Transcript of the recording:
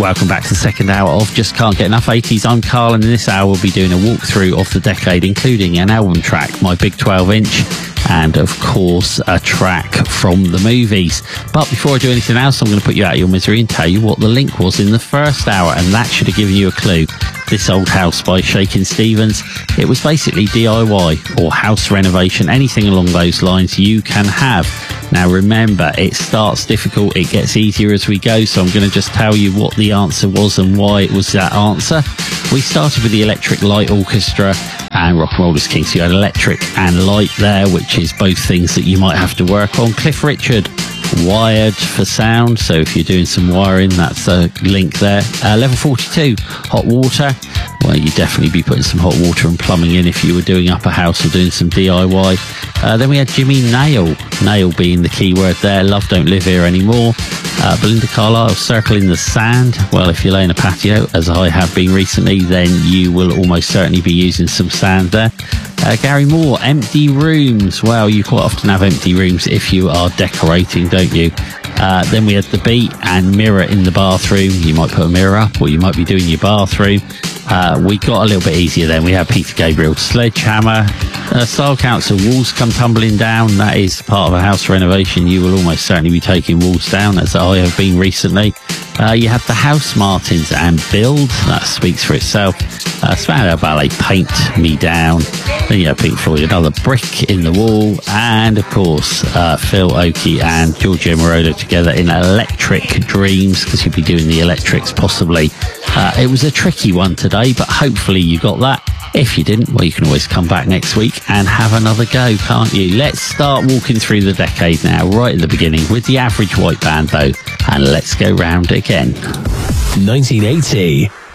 Welcome back to the second hour of Just Can't Get Enough 80s. I'm Carl, and in this hour we'll be doing a walkthrough of the decade, including an album track, my big 12-inch, and of course a track from the movies. But before I do anything else, I'm going to put you out of your misery and tell you what the link was in the first hour, and that should have given you a clue. This Old House by Shakin' Stevens. It was basically DIY or house renovation, anything along those lines you can have. Now remember, it starts difficult, it gets easier as we go, so I'm going to just tell you what the answer was and why it was that answer. We started with the Electric Light Orchestra and Rock and Rollers King, so you had electric and light there, which is both things that you might have to work on. Cliff Richard, Wired for sound, so if you're doing some wiring, that's a link there. Level 42, Hot Water. Well, you'd definitely be putting some hot water and plumbing in if you were doing up a house or doing some DIY. Then we had Jimmy Nail being the key word there. Love Don't Live Here Anymore. Belinda Carlisle, Circle in the Sand. Well, if you're laying a patio, as I have been recently, then you will almost certainly be using some sand there. Gary Moore, Empty Rooms. Well, you quite often have empty rooms if you are decorating, don't you? Then we had The Beat and Mirror in the Bathroom. You might put a mirror up, or you might be doing your bathroom. We got a little bit easier then. We had Peter Gabriel, Sledgehammer. Style Council, Walls Come Tumbling Down. That is part of a house renovation. You will almost certainly be taking walls down, as I have been recently. You have the House Martins and Build. That speaks for itself. Spandau Ballet, Paint Me Down. Then you have Pink Floyd, Another Brick in the Wall. And of course, Phil Oakey and Giorgio Moroder together in Electric Dreams, because you'll be doing the electrics possibly. It was a tricky one today, but hopefully you got that. If you didn't, well, you can always come back next week and have another go, can't you? Let's start walking through the decade now, right at the beginning, with the Average White Band, though, and let's go round again. 1980.